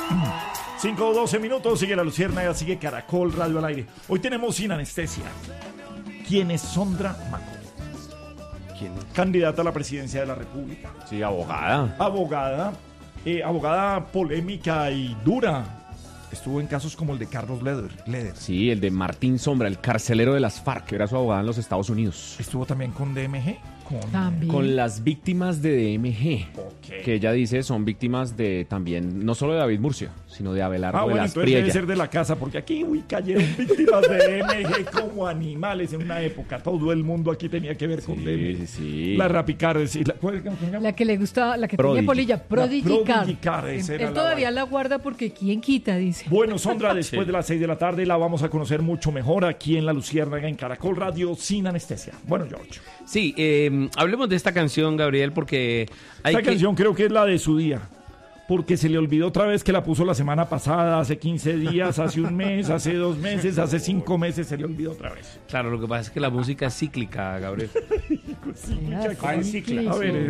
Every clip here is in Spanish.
5:12, sigue La Luciérnaga, sigue Caracol Radio al aire. Hoy tenemos Sin Anestesia. ¿Quién es Sondra Maco? ¿Quién? Candidata a la presidencia de la República. Sí, abogada. Abogada polémica y dura. Estuvo en casos como el de Carlos Leder. Sí, el de Martín Sombra, el carcelero de las FARC, que era su abogada en los Estados Unidos. Estuvo también con DMG. También. Con las víctimas de DMG, Ok. que ella dice son víctimas de también, no solo de David Murcia, sino de Abelardo de Bueno, las entonces debe Priella. ser de la casa, porque aquí cayeron víctimas de DMG como animales en una época. Todo el mundo aquí tenía que ver con DMG. Sí. La Rapicar, ¿cómo se llama? La que le gusta, la que Prodigy. tenía polilla, Prodigy Car. Prodigy Car, esa era Él la todavía vaina. la guarda porque ¿quién quita? Dice. Bueno, Sondra, después de las 6 de la tarde la vamos a conocer mucho mejor aquí en La Luciérnaga, en Caracol Radio, Sin Anestesia. Bueno, George. Sí, hablemos de esta canción, Gabriel, porque Esta canción creo que es la de su día, porque se le olvidó otra vez que la puso la semana pasada, hace 15 días, hace un mes, hace 2 meses, hace 5 meses, se le olvidó otra vez. Claro, lo que pasa es que la música es cíclica, Gabriel. Va en cicla. A ver,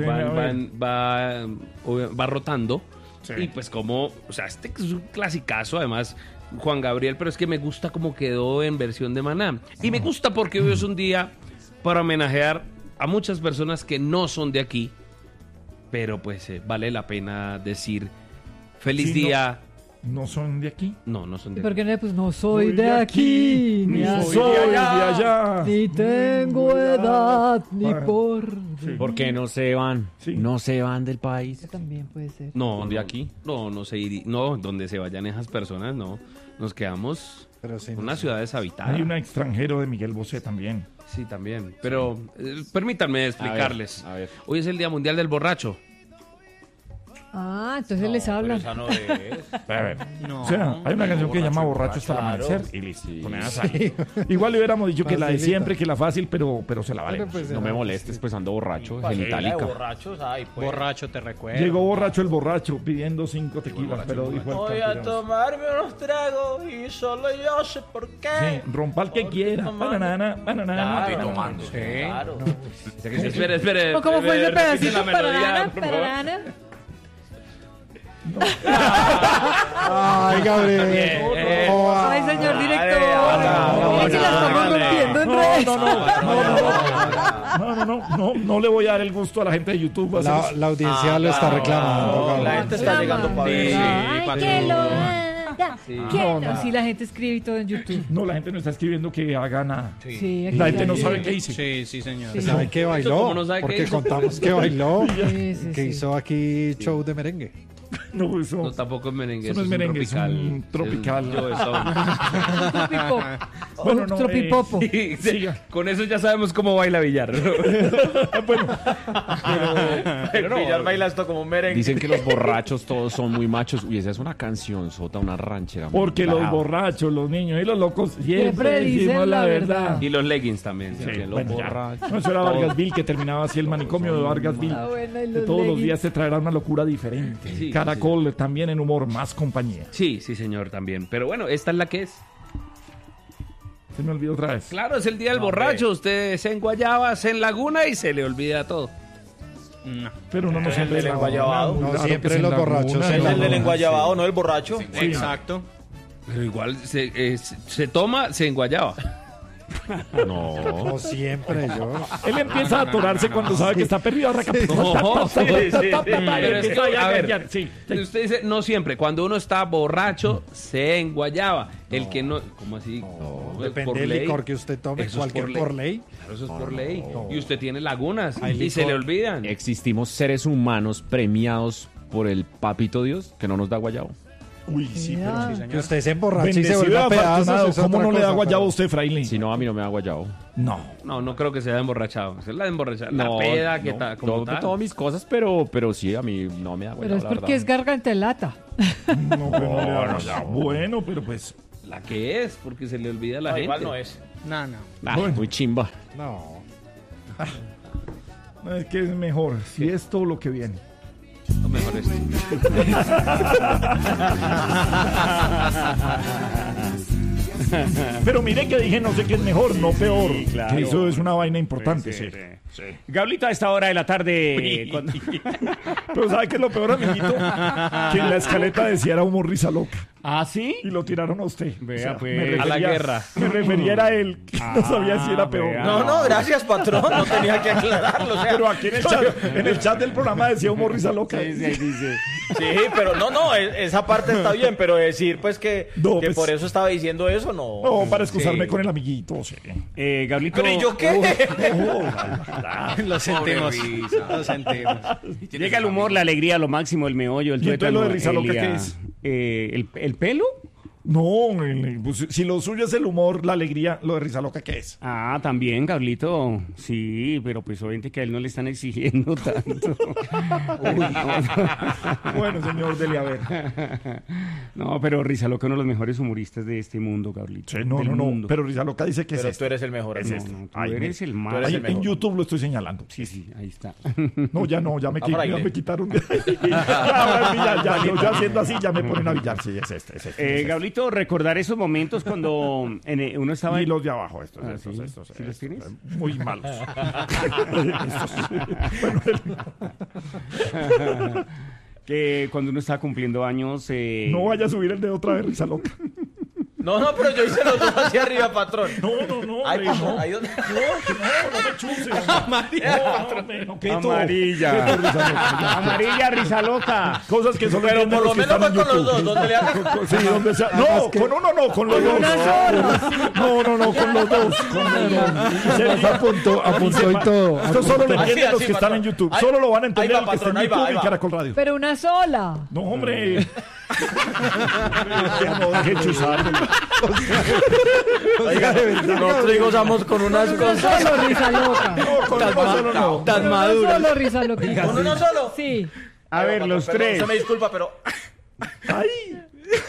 Va rotando. Sí. Y pues como, o sea, este es un clasicazo, además, Juan Gabriel, pero es que me gusta cómo quedó en versión de Maná. Y me gusta porque hoy es un día para homenajear a muchas personas que no son de aquí, pero pues vale la pena decir feliz Sí, día. ¿No son de aquí? No son de ¿Por aquí. qué no? Pues no soy de aquí, ni soy de allá. ni tengo edad, ni Ah, por... ¿Por qué no se van? Sí. No se van del país. Eso también puede ser. No, ¿De aquí? No se iría. No, donde se vayan esas personas, no. Nos quedamos Pero sí, en no una sé. ciudad deshabitada. Hay un extranjero de Miguel Bosé también. Sí, también. Pero permítanme explicarles. A ver. Hoy es el Día Mundial del Borracho. Ah, entonces les hablan. Esa no es. A ver. No. O sea, hay una canción que se llama Borracho hasta el amanecer y listo. Con esa sale. Igual le hubiéramos dicho que la de Facilita. siempre, que la fácil, pero se la valemos. Pero pues, No me molestes, pues ando borracho, La de genitálica. borrachos, ay, pues. Borracho te recuerdo. Llegó borracho el borracho pidiendo 5 tequilas, pero dijo el Voy a campirano. tomarme unos tragos y solo yo sé por qué. Sí, rompa el que Porque quiera. tomando. Banana. Claro, Banana. tomando. Claro. Espere. ¿Cómo fue ese repite pedacito? la melodía, por favor. Pararana. Ay, Gabriel. Ay, señor director. Mire que la estamos rompiendo en redes. No le voy a dar el gusto a la gente de YouTube. Va a La, ser- la audiencia lo está reclamando. La Gabriel. gente está llegando para ver. Ay, que lo haga. No, no. Sí, la gente escribe y todo en YouTube. No, la gente no está escribiendo que haga nada. Sí, aquí La gente no hay- sabe qué hice. Sí, sí, señor. Sí. ¿Sabe que bailó? ¿Cómo no sabe qué Porque hizo? contamos que bailó. Sí, sí, Que sí. hizo aquí show de merengue. No, eso. No, tampoco es merengue. Eso no es merengue, es un tropical. Yo, eso. Tropipop. Bueno, no, Tropipopo. Sí, sí. Siga. Con eso ya sabemos cómo baila Villar. Pero Villar baila esto como un merengue. Dicen que los borrachos todos son muy machos. Uy, esa es una canción sota, una ranchera. muy Porque los brava. borrachos, los niños y los locos siempre Siempre dicen decimos la la verdad. verdad. Y los leggings también. Sí, que los bueno, ya. borrachos. No, eso era Vargasville, que terminaba así el manicomio de Vargasville. Ah, bueno, y Que los todos los leggings. días te traerá una locura diferente. Sí, Caracol también en humor, más compañía. Sí, señor, también. Pero bueno, esta es la que es. Se me olvidó otra vez. Claro, es el día del borracho. Usted se enguayaba, se enlaguna y se le olvida todo. No. Pero uno no siempre del la enguayabado. muy No raro siempre que se los enlaguna, borrachos se Es el del enlagunan. enguayabado, no el borracho. Exacto. Pero igual se toma, se enguayaba. No. No siempre, yo. Él empieza a atorarse cuando sabe que está perdido. No, sí. Pero es que, a ver, Sí. usted dice, no siempre. Cuando uno está borracho, se enguayaba. El que no, ¿cómo así? No, Depende por del ley. licor que usted tome, Eso es cualquier por ley. Claro, eso es por ley. Y usted tiene lagunas Hay y se licor. le olvidan. Existimos seres humanos premiados por el papito Dios que no nos da guayabo. Uy, sí, pero sí. Que usted se emborrache y se Bendecido y vuelva a afortunado. pedazos. es ¿Cómo otra no le da cosa, guayabo a pero- usted, fraile? Si no, a mí no me da guayabo. No. No creo que sea emborrachado. Es la de emborrachar. La No, peda, que no, tal, como todo- tal. todas mis cosas, pero sí, a mí no me da guayabo. Pero es la porque verdad. es garganta de lata. No, pero no le da guayabo. Bueno, pero pues. La que es, porque se le olvida a la No, gente. igual no es. No, no. Ah, Bueno. muy chimba. No. Es que es mejor. Si esto o lo que viene. Lo mejor es. Pero mire que dije no sé qué es mejor, no peor. claro. Que eso es una vaina importante, sí. Gablito, a esta hora de la tarde. Pero ¿sabe qué es lo peor, amiguito? Que en la escaleta decía era humor risa loca. ¿Ah, sí? Y lo tiraron a usted. Vea, pues. me refería- A la guerra. Me refería a él. Que no sabía si era peor. vea. No, gracias, patrón. No tenía que aclararlo. O sea, Pero aquí en el chat del programa decía humor risa loca. Sí, ahí dice. sí, pero no, esa parte está bien, pero decir pues que No, pues- por eso estaba diciendo eso, no. No, para excusarme Sí. con el amiguito. Sí. Gablito. Pero ¿y yo qué? Lo sentimos. Lo sentimos. Llega el humor, la alegría, lo máximo, el meollo, el ¿Y entonces tuétano, lo de risa loca Elia. qué es? ¿El pelo? No, pues, si lo suyo es el humor, la alegría, lo de risa loca, ¿qué es? Ah, también, Gablito. Sí, pero pues obviamente que a él no le están exigiendo tanto. Bueno, señor Dele, a ver. No, pero Risa Loca, uno de los mejores humoristas de este mundo, Gablito. Sí, no, Del no, mundo. pero risa loca dice que Pero es tú este. eres el mejor. Es ¿no? este. No, tú Ay, eres el más. eres Ahí el en mejor. YouTube lo estoy señalando. Sí, ahí está. No, ya no, ya me fraile. quitaron. Ahora sí, ya, yo haciendo así ya me ponen a billar. Sí, es este. Es este. Gablito, recordar esos momentos cuando uno estaba... Y los de abajo, estos. ¿Sí los tienes? Muy malos. Que cuando uno estaba cumpliendo años... No vaya a subir el dedo otra vez, risa loca. No, pero yo hice los dos hacia arriba, patrón. No, Ay, hombre, patrón, no. ahí donde... No me chuse. No, qué todo. Amarilla. Qué todo, risa loca. Amarilla, Risa Loca. Cosas que solo Pero entienden por lo los que menos están fue en con los YouTube. dos, donde le hagas... Sí, donde sea. No, con uno no, con los dos. No, con los dos. Apuntó y todo. Esto solo lo Así, entienden los así, que están en patrón. YouTube. Ahí- Solo lo van a ahí entender va, los que están en patrón, ahí va, YouTube ahí y va. Caracol Radio. Pero una sola. No, hombre. No, deje chuzar. Oiga, nosotros gozamos con unas Uno cosas. solo, Risa Loca. No, con uno solo no. Tan Uno maduras. solo, Risa Loca. ¿Con uno solo? Sí. A ver, los Perdón, tres. Se me disculpa, pero... Ay.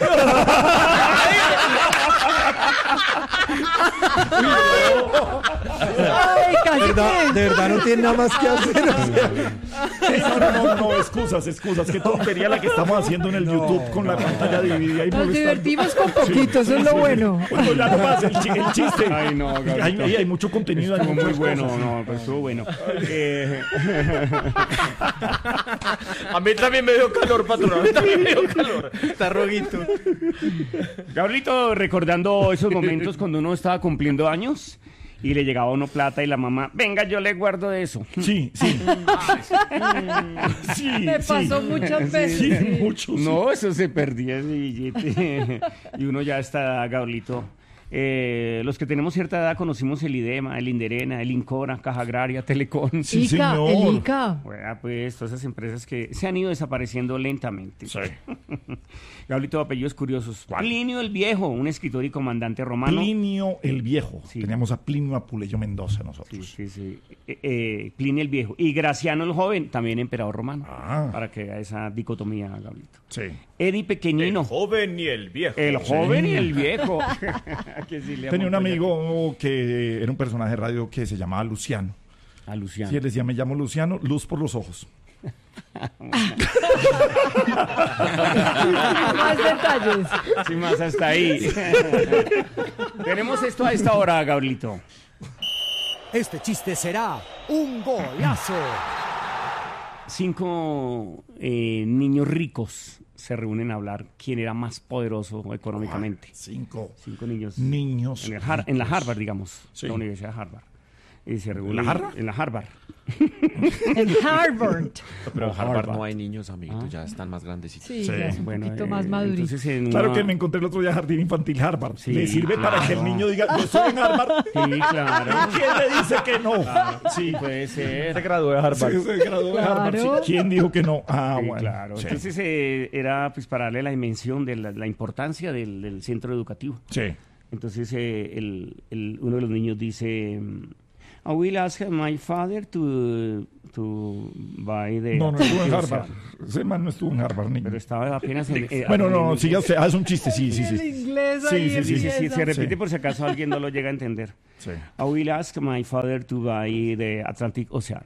Ay, casi que. De verdad no tiene nada más que hacer. O sea, No, excusas. Qué tontería la que estamos haciendo en el YouTube con la pantalla dividida y Nos molestando. divertimos con poquito, eso es lo bueno. Cuando ya no pasa el chiste. Ay, no, Gablito. Hay mucho contenido. hay Estuvo muy muchas bueno, cosas. no, pues estuvo bueno. A mí también me dio calor, patrón. A mí también me dio calor. Está roguito. Gablito, recordando esos momentos cuando uno estaba cumpliendo años y le llegaba a uno plata y la mamá, venga, yo le guardo de eso. Sí. Sí, Me pasó muchas veces. Sí, mucho. sí. No, eso se perdía ese billete. Y uno ya está, Gablito. Los que tenemos cierta edad conocimos el IDEMA, el Inderena, el Incora, Caja Agraria, Telecom. Sí, Ica, señor. el Ica. Bueno, pues todas esas empresas que se han ido desapareciendo lentamente. Sí. Gablito, apellidos curiosos. Plinio el Viejo, un escritor y comandante romano. Plinio el Viejo. Sí. Teníamos a Plinio Apuleyo Mendoza nosotros. Sí. Plinio el Viejo. Y Graciano el Joven, también emperador romano. Ah. Para que haga esa dicotomía, Gablito. Sí. Eddie Pequeñino. Joven y el viejo. El joven y el viejo. Que sí le Tenía un amo, amigo que era un personaje de radio que se llamaba Luciano. A Luciano. Y él decía, me llamo Luciano, luz por los ojos. Más detalles. Sin más, hasta ahí. Tenemos esto a esta hora, Gablito. Este chiste será un golazo. 5 niños ricos se reúnen a hablar quién era más poderoso económicamente. 5 5 niños. niños. En la Harvard, digamos. Sí. La Universidad de Harvard. Y se reúnen, ¿La Harvard? En la Harvard. En Harvard. Pero en Harvard Harvard. no hay niños, amiguitos, ya están más grandecitos. Sí, Sí. ya es un poquito más madurito. entonces en Claro una- que me encontré el otro día Jardín Infantil Harvard. Sí, Le sirve para que el claro. niño diga, yo estoy en Harvard. Sí, claro. ¿Quién le dice que no? Sí, puede ser. Se graduó de Harvard. Sí, se graduó de Harvard. Claro. Sí. ¿Quién dijo que no? Ah, Sí, bueno. claro. Sí. Entonces era pues para darle la dimensión de la importancia del centro educativo. Sí. Entonces uno de los niños dice, I will ask my father to buy the... No estuvo en O Harvard. sea, Ese man no estuvo en Harvard, niño. pero estaba apenas en... Bueno, no, siga usted. Es un chiste, sí. El inglés Sí, ahí sí, empieza. se repite Sí. por si acaso alguien no lo llega a entender. Sí. I will ask my father to buy the Atlantic Ocean.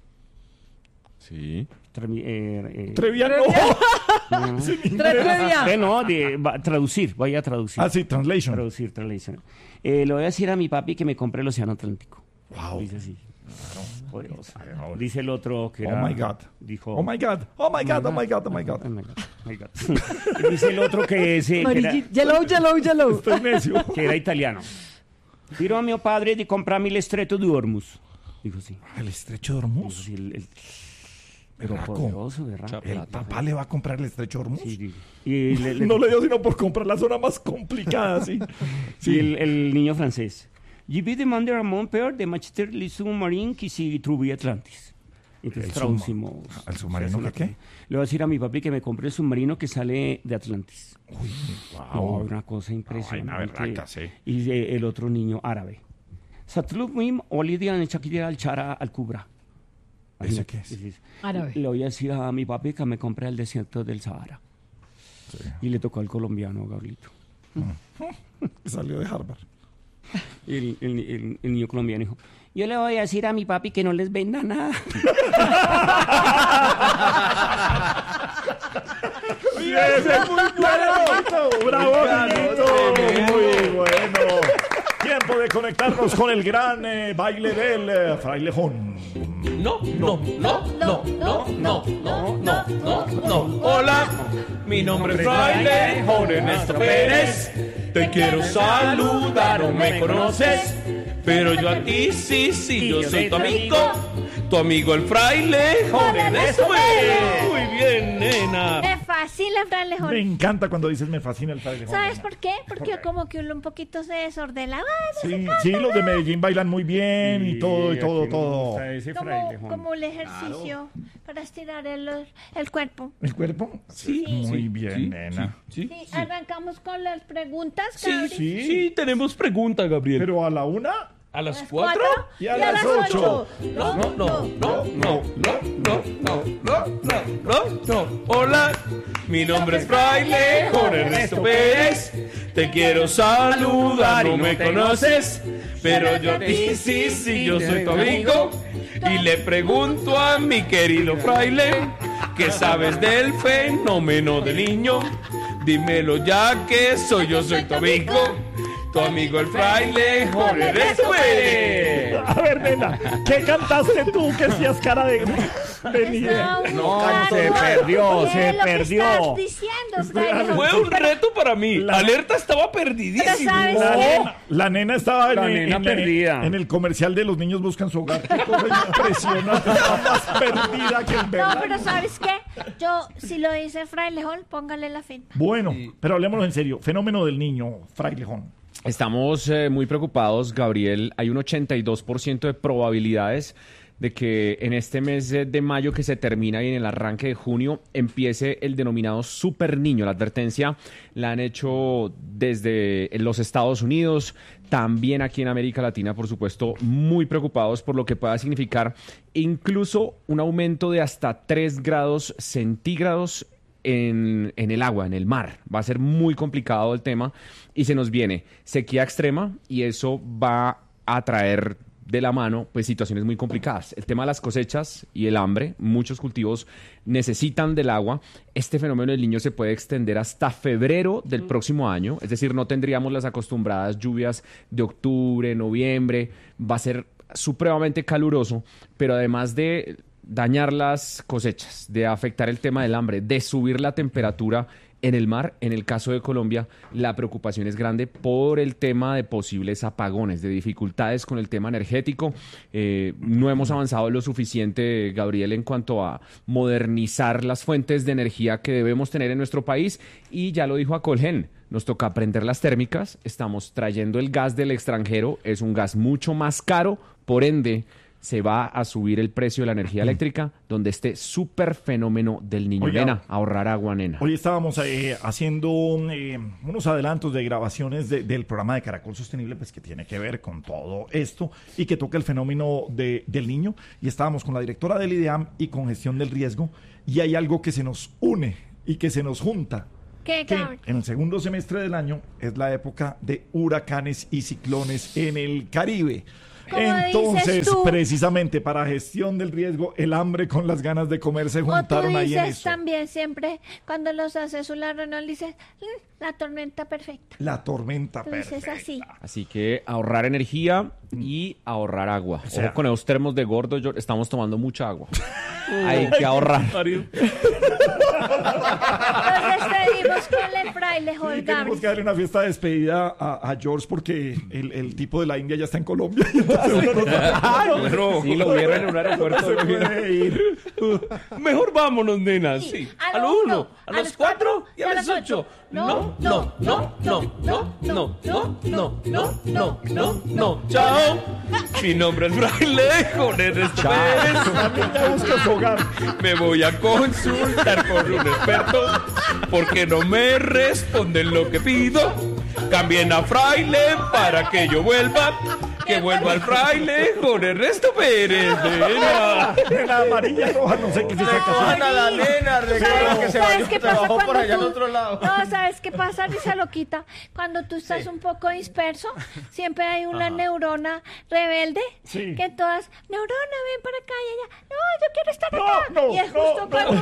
Sí. Trevian, no. Trevia. No, traducir, voy a traducir. Ah, sí, translation. Traducir. Le voy a decir a mi papi que me compre el Océano Atlántico. Wow. Dice así. poderosa. Dice el otro que Oh era... my God. Dijo... Oh my God. Oh my God. Oh my God. Oh my God. Oh my God, oh my God. Dice el otro que es... Yellow. Estoy necio. que era italiano. Tiro a mi padre de comprarme el estrecho de Hormuz. Dijo sí. El estrecho de Hormuz. Sí, pero Berraco. poderoso, ¿verdad? El papá le va a comprar el estrecho de Hormuz. Sí. Y No le dio sino por comprar la zona más complicada, sí. Sí, el niño francés. Je vais demander à mon père de m'acheter le sous-marin qui se trouve Atlantis. Entonces traducimos. ¿El submarino que qué? Le voy a decir a mi papi que me compre el submarino que sale de Atlantis. Uy, No, wow. una cosa impresionante. vaina berraca, sí. Y el otro niño árabe. Satlub mim olidian chakira al chara al kubra. ¿Ese qué es? Árabe. Le voy a decir a mi papi que me compre el desierto del Sahara. Sí. Y le tocó al colombiano, Gabrielito. Salió de Harvard. Y el niño colombiano dijo, yo le voy a decir a mi papi que no les venda nada. ¡Ese es muy bueno! ¡Bravo, Nito! Muy bueno. Tiempo de conectarnos con el gran baile del frailejón. No. Hola, mi nombre es Fraile Ernesto Pérez. Te quiero saludar, no me conoces, pero yo a ti sí, yo soy tu amigo el Fraile Ernesto Pérez. Muy bien, nena. Me fascina el frailejón. Me encanta cuando dices me fascina el frailejón. ¿Sabes por qué? Porque como que uno un poquito se desordena. Sí, los de Medellín bailan muy bien y todo. Como el ejercicio para estirar el cuerpo. ¿El cuerpo? Sí. Muy bien, nena. Sí, arrancamos con las preguntas, Sí, Cabri. sí, tenemos pregunta, Gabriel. Pero a la 1 ¿A las ¿Las 4? y a las 8. No. Hola, mi nombre es Fraile Ernesto Pérez. Te quiero saludar, no me conoces, pero yo a ti sí, yo soy tu amigo. Y le pregunto a mi querido fraile, ¿qué sabes del fenómeno del niño? Dímelo ya que soy tu amigo. Tu amigo el fraile Ernesto Pérez. A ver, nena, ¿qué cantaste tú que hacías cara de ni idea? Se perdió. ¿Qué estás diciendo, frailejón? Fue un reto para mí. Alerta estaba Pero perdidísimo. ¿sabes La qué? nena, la nena estaba perdida. en el comercial de Los Niños Buscan Su Hogar. Qué cosa impresionante. Estaba más perdida que el No, verdad. pero ¿sabes qué? Yo, si lo dice frailejón, póngale la fin. Bueno, pero hablemoslo en serio. Fenómeno del niño, frailejón. Estamos muy preocupados, Gabriel. Hay un 82% de probabilidades de que en este mes de mayo que se termina y en el arranque de junio empiece el denominado super niño. La advertencia la han hecho desde los Estados Unidos, también aquí en América Latina, por supuesto, muy preocupados por lo que pueda significar incluso un aumento de hasta 3 grados centígrados en el agua, en el mar. Va a ser muy complicado el tema y se nos viene sequía extrema y eso va a traer de la mano pues situaciones muy complicadas. El tema de las cosechas y el hambre, muchos cultivos necesitan del agua. Este fenómeno del niño se puede extender hasta febrero del próximo año, es decir, no tendríamos las acostumbradas lluvias de octubre, noviembre. Va a ser supremamente caluroso, pero además de dañar las cosechas, de afectar el tema del hambre, de subir la temperatura en el mar, en el caso de Colombia, la preocupación es grande por el tema de posibles apagones, de dificultades con el tema energético. No hemos avanzado lo suficiente, Gabriel, en cuanto a modernizar las fuentes de energía que debemos tener en nuestro país y ya lo dijo Acolgen. Nos toca prender las térmicas, estamos trayendo el gas del extranjero, es un gas mucho más caro, por ende se va a subir el precio de la energía eléctrica, donde este súper fenómeno del niño. Oiga, Nena, ahorrar agua, nena. Hoy estábamos haciendo unos adelantos de grabaciones del programa de Caracol Sostenible, pues que tiene que ver con todo esto y que toca el fenómeno del niño. Y estábamos con la directora del IDEAM y con gestión del riesgo. Y hay algo que se nos une y que se nos junta. ¿Qué, Que Cabri? en el segundo semestre del año es la época de huracanes y ciclones en el Caribe. como Entonces, dices tú, precisamente para gestión del riesgo, el hambre con las ganas de comer se o tú juntaron ahí en dices eso. también siempre, cuando los haces una reunión, dices, la tormenta perfecta. La tormenta Tú dices perfecta. así. Así que ahorrar energía y ahorrar agua. Ojo con esos termos de gordo, estamos tomando mucha agua. Hay que ahorrar. Nos despedimos con el fraile Sí, Holgable. tenemos que darle una fiesta de despedida a George porque el tipo de la India ya está en Colombia. Claro. Sí, lo vieron en un aeropuerto. No se puede ir. Mejor vámonos, nenas. Sí, Sí. a A lo lo uno, 1, a los 4 y a las 8. No, no, no, no, no, no, no, no, no, no, no, no. Chao. Mi nombre es Fraile Joner Pérez. La niña busca su hogar. Me voy a consultar con un experto porque no me responden lo que pido. Cambien a Fraile para que yo vuelva. Que vuelva al Fraile con Ernesto Pérez. Nena. La amarilla roja, no sé qué se saca. Cojan a la nena, recuerda que se ¿Sabes qué pasa trabajó por cuando allá en tú- otro lado. No, ¿sabes qué pasa, Risa Loquita? Cuando tú estás un poco disperso, siempre hay una neurona rebelde Sí. que todas, neurona, ven para acá y ella, no, yo quiero estar acá. No, y es justo cuando...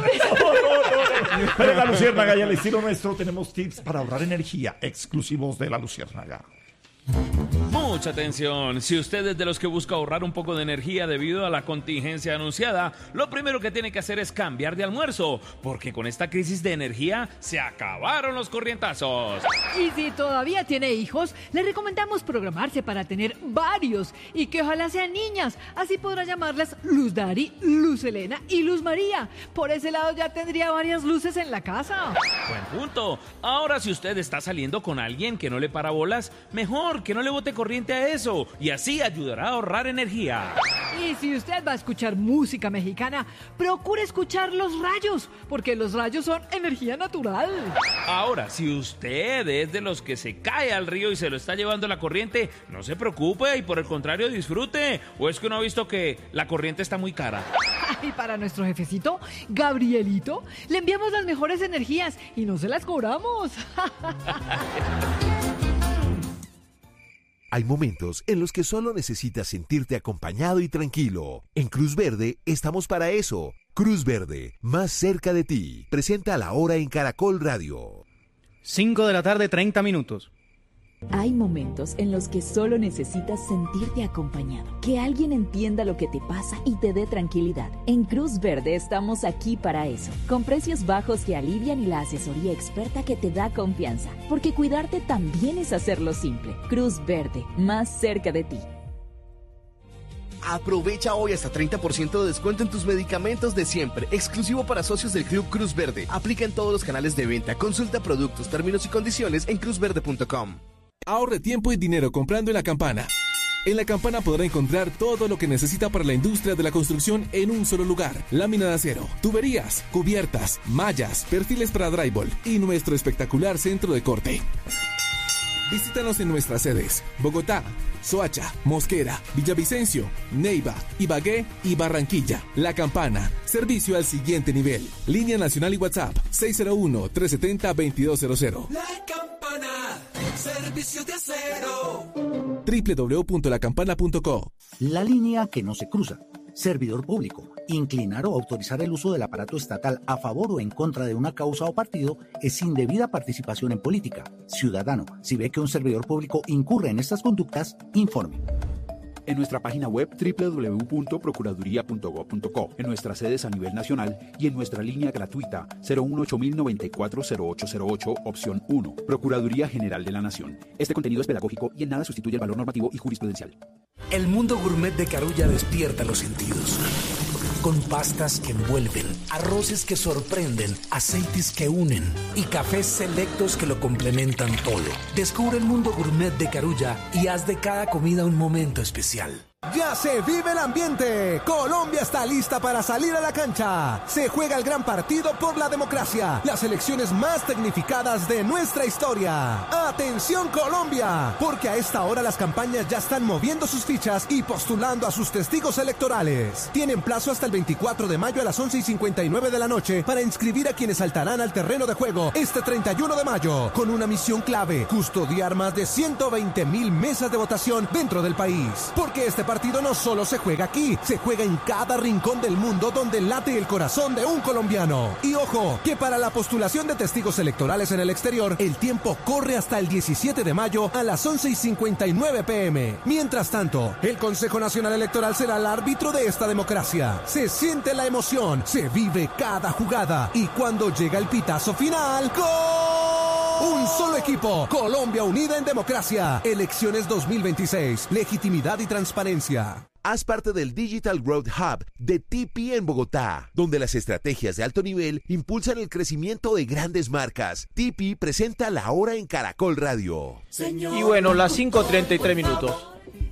Pero en la Luciérnaga y al estilo nuestro tenemos tips para ahorrar energía exclusivos de la Luciérnaga. Mucha atención. Si usted es de los que busca ahorrar un poco de energía debido a la contingencia anunciada, lo primero que tiene que hacer es cambiar de almuerzo, porque con esta crisis de energía se acabaron los corrientazos. Y si todavía tiene hijos, le recomendamos programarse para tener varios y que ojalá sean niñas. Así podrá llamarlas Luz Dari, Luz Elena y Luz María. Por ese lado ya tendría varias luces en la casa. Buen punto. Ahora, si usted está saliendo con alguien que no le para bolas, mejor que no le bote corriente a eso y así ayudará a ahorrar energía. Y si usted va a escuchar música mexicana, procure escuchar los rayos, porque los rayos son energía natural. Ahora, si usted es de los que se cae al río y se lo está llevando la corriente, no se preocupe y por el contrario disfrute. ¿O es que uno ha visto que la corriente está muy cara? Y para nuestro jefecito, Gabrielito, le enviamos las mejores energías y no se las cobramos. Hay momentos en los que solo necesitas sentirte acompañado y tranquilo. En Cruz Verde estamos para eso. Cruz Verde, más cerca de ti. Presenta La Hora en Caracol Radio. 5 de la tarde, 30 minutos. Hay momentos en los que solo necesitas sentirte acompañado, que alguien entienda lo que te pasa y te dé tranquilidad. En Cruz Verde estamos aquí para eso, con precios bajos que alivian y la asesoría experta que te da confianza, porque cuidarte también es hacerlo simple. Cruz Verde, más cerca de ti. Aprovecha hoy hasta 30% de descuento en tus medicamentos de siempre, exclusivo para socios del Club Cruz Verde. Aplica en todos los canales de venta. Consulta productos, términos y condiciones en cruzverde.com. Ahorre tiempo y dinero comprando en La Campana. En La Campana podrá encontrar todo lo que necesita para la industria de la construcción en un solo lugar. Lámina de acero, tuberías, cubiertas, mallas, perfiles para drywall y nuestro espectacular centro de corte. Visítanos en nuestras sedes: Bogotá, Soacha, Mosquera, Villavicencio, Neiva, Ibagué y Barranquilla. La Campana, servicio al siguiente nivel. Línea nacional y WhatsApp 601-370-2200. La Campana, servicio de acero. www.lacampana.co. La línea que no se cruza. Servidor público. Inclinar o autorizar el uso del aparato estatal a favor o en contra de una causa o partido es indebida participación en política. Ciudadano, si ve que un servidor público incurre en estas conductas, informe. En nuestra página web www.procuraduría.gov.co, en nuestras sedes a nivel nacional y en nuestra línea gratuita 018-094-0808, opción 1, Procuraduría General de la Nación. Este contenido es pedagógico y en nada sustituye el valor normativo y jurisprudencial. El mundo gourmet de Carulla despierta los sentidos. Con pastas que envuelven, arroces que sorprenden, aceites que unen y cafés selectos que lo complementan todo. Descubre el mundo gourmet de Carulla y haz de cada comida un momento especial. Ya se vive el ambiente. Colombia está lista para salir a la cancha. Se juega el gran partido por la democracia. Las elecciones más tecnificadas de nuestra historia. ¡Atención, Colombia! Porque a esta hora las campañas ya están moviendo sus fichas y postulando a sus testigos electorales. Tienen plazo hasta el 24 de mayo a las 11:59 de la noche para inscribir a quienes saltarán al terreno de juego este 31 de mayo, con una misión clave: custodiar más de 120,000 mesas de votación dentro del país. Porque este partido partido no solo se juega aquí, se juega en cada rincón del mundo donde late el corazón de un colombiano. Y ojo, que para la postulación de testigos electorales en el exterior, el tiempo corre hasta el 17 de mayo a las 11:59 p.m. Mientras tanto, el Consejo Nacional Electoral será el árbitro de esta democracia. Se siente la emoción, se vive cada jugada y cuando llega el pitazo final, ¡gol! Un solo equipo, Colombia unida en democracia. Elecciones 2026, legitimidad y transparencia. Haz parte del Digital Growth Hub de TP en Bogotá, donde las estrategias de alto nivel impulsan el crecimiento de grandes marcas. TP presenta La Hora en Caracol Radio. Y bueno, las 5:33 minutos.